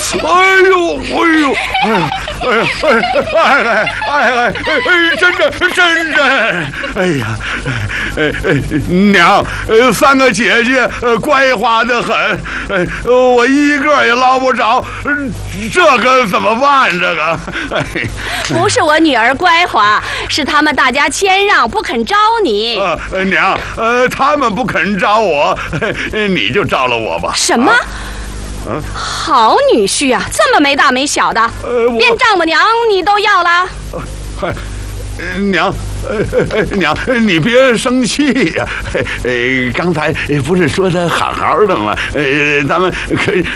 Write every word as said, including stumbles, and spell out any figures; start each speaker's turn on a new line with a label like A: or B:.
A: 哎呦，哎呦，哎呀，哎呀，哎哎哎哎哎，真真真真，哎呀，哎哎娘，呃，三个姐姐，呃，乖滑的很，哎，我一个也捞不着，这可怎么办？这个，哎，
B: 不是我女儿乖滑，是他们大家谦让，不肯招你。
A: 呃，娘，呃，他们不肯招我，你就招了我吧。
B: 什么？
A: 啊，
B: 好女婿啊，这么没大没小的，
A: 呃、
B: 连丈母娘你都要了？
A: 呃娘，呃，娘，你别生气呀、啊。呃，刚才不是说的好好的吗？呃，咱们可